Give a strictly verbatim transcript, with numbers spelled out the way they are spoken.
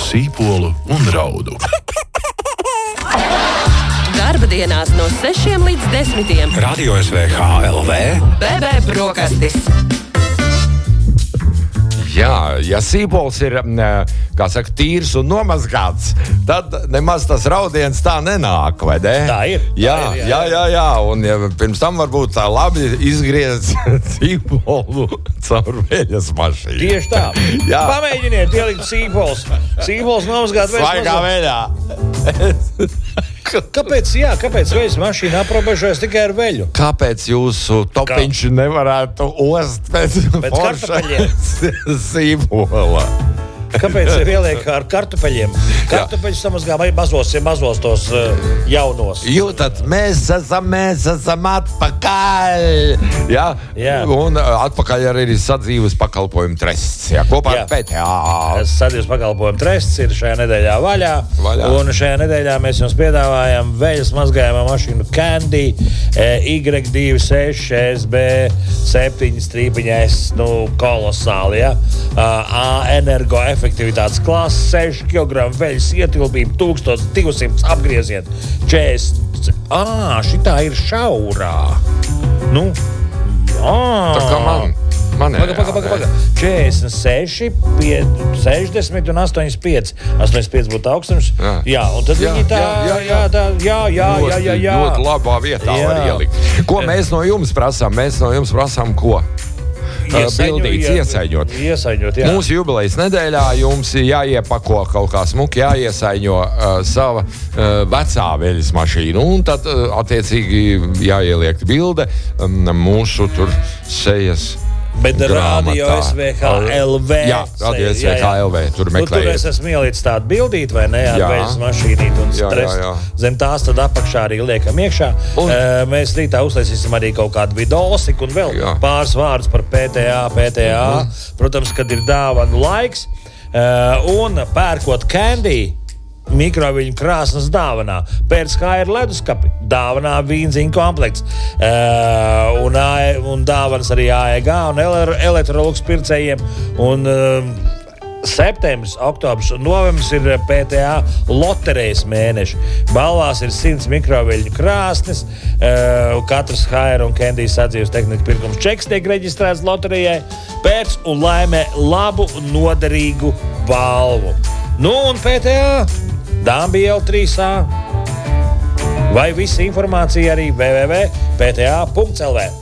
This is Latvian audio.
sīpolu un raudu. Darba dienās no sešiem līdz desmitiem. Radio S V H L V. B B brokastis. Jā, ja sīpols ir, kā saka, tīrs un nomazgāts, tad nemaz tas raudiens tā nenāk, vai ne? Tā ir. Jā, tā ir, jā, jā, jā. Un ja pirms tam varbūt tā labi izgriez sīpolu caur veļas mašīnu. Tieši tā. Jā. Pamēģiniet ielikt sīpols. Sīpols nomazgāt veļas Svaigā veļā. Kāpēc, jā, kāpēc veļas mašīna aprobežojas tikai ar veļu? Kāpēc jūsu topiņš Kā? nevarētu ost pēc, pēc kartupeļiem? Sīpola. Kāpēc ir ieliek ar kartupeļiem? Kartupeļus samazgā vai mazos, mazos tos uh, jaunos. Jūtat, mēs esam, mēs esam atpakaļ. Jā, Jā. Un atpakaļ arī ir sadzīves pakalpojumu trests. Jā, kopā Jā. ar P T A. Sadzīves pakalpojumu trests ir šajā nedēļā vaļā. vaļā. Un šajā nedēļā mēs jums piedāvājam veļas mazgājumā mašīnu Candy Y divi seši S B septiņi strīpiņa S, nu, kolosāli, ja? A energo efektivitātes klāsts, seši kilogrami veļas ietilpība, tūkstoš divsimt apgrieziet, četrdesmit. Ā, šitā ir šaurā. Nu, ā. Tā kā man. Man Paga, paga, paga, paga. četrdesmit seši, sešdesmit un astoņdesmit pieci. astoņdesmit pieci būtu augstums. Jā. Jā, un tad Jā, viņi tā, jā, jā, jā, tā, jā, jā, jā, jā, jā. Ļoti labā vietā Jā. var ielikt. Ko mēs no jums prasām? Mēs no jums prasām ko? Bildīts, iesaiņot. Iesaiņot, jā. Mūsu jubilejas nedēļā jums jāiepako kaut kā smuki, jāiesaiņo uh, sava uh, vecā veļas mašīna. Un tad, uh, attiecīgi, jāieliek bilde um, mūsu tur sejas. Bet Radio S V H L V. Jā, Radio S V H L V. Tur meklējiet. Tur es esmu ielicis tādu bildīti, vai ne, ar Jā. veļas mašīnīti un Jā, stress. jā, jā. Zem tās tad apakšā arī liekam iekšā. Un- Uh, mēs rītā uztaisīsim arī kaut kādu vidosiku un vēl Jā. pāris vārdus par P T A, P T A. Protams, kad ir dāvanu laiks. Uh, un pērkot Candy mikroviļņu krāsnes dāvanā. Pēc kā ir leduskapi, dāvanā vīnziņu komplekts. Uh, un, A- un dāvanas arī A E G un ele- Electrolux pircējiem. Un uh, septembris, oktobris un novembris ir P T A loterijas mēneši. Balvās ir simts mikroviļņu krāsnes. Uh, katrs H R un Candy sadzīves tehnika pirkums čeks tiek reģistrēts loterijai. Pēc un laimē labu, noderīgu balvu. Nu un P T A Dāmbiela trīs A. Vai visa informācija arī w w w punkt p t a punkt l v.